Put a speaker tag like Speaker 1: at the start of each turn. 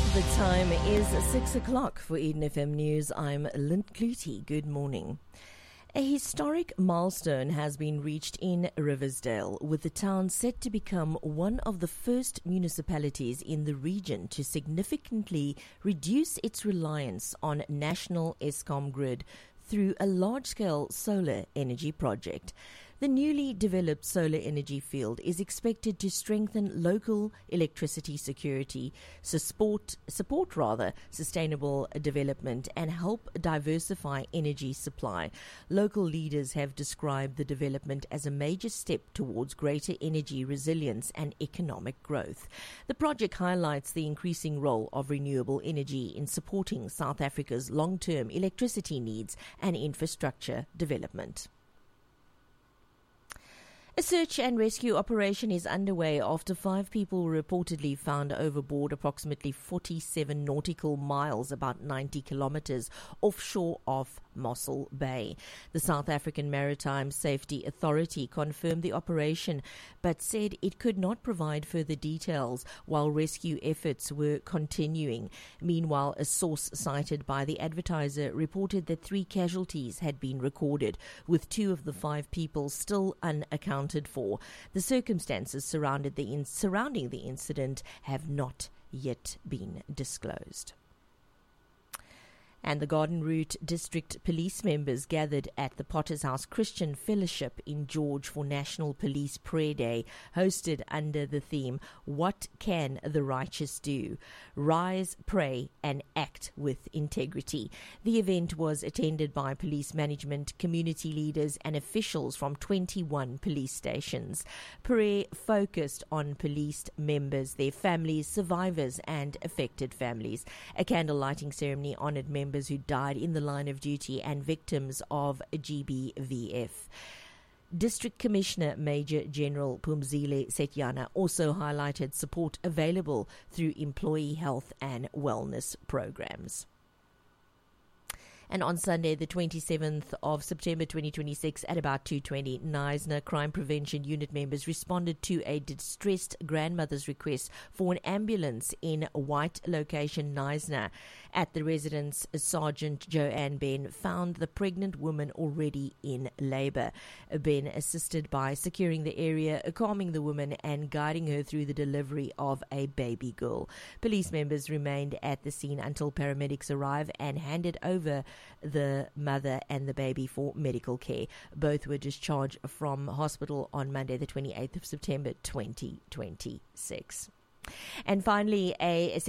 Speaker 1: The time is 6 o'clock for Eden FM News. I'm Lynn Clutie. Good morning. A historic milestone has been reached in Riversdale, with the town set to become one of the first municipalities in the region to significantly reduce its reliance on national Eskom grid through a large-scale solar energy project. The newly developed solar energy field is expected to strengthen local electricity security, support sustainable development, and help diversify energy supply. Local leaders have described the development as a major step towards greater energy resilience and economic growth. The project highlights the increasing role of renewable energy in supporting South Africa's long-term electricity needs and infrastructure development. A search and rescue operation is underway after 5 people were reportedly found overboard approximately 47 nautical miles, about 90 kilometers, offshore of Mossel Bay. The South African Maritime Safety Authority confirmed the operation, but said it could not provide further details while rescue efforts were continuing. Meanwhile, a source cited by the Advertiser reported that 3 casualties had been recorded, with 2 of the 5 people still unaccounted for. The circumstances surrounding the incident have not yet been disclosed. And the Garden Route District Police members gathered at the Potter's House Christian Fellowship in George for National Police Prayer Day, hosted under the theme, "What Can the Righteous Do? Rise, Pray and Act with Integrity." The event was attended by police management, community leaders and officials from 21 police stations. Prayer focused on police members, their families, survivors and affected families. A candle lighting ceremony honoured members who died in the line of duty and victims of GBVF. District Commissioner Major General Phumzile Setyana also highlighted support available through employee health and wellness programs. And on Sunday, the 27th of September 2026, at about 2:20, Knysna Crime Prevention Unit members responded to a distressed grandmother's request for an ambulance in White Location, Knysna. At the residence, Sergeant Joanne Ben found the pregnant woman already in labour. Ben assisted by securing the area, calming the woman and guiding her through the delivery of a baby girl. Police members remained at the scene until paramedics arrived and handed over the mother and the baby for medical care. Both were discharged from hospital on Monday, the 28th of September 2026. And finally, a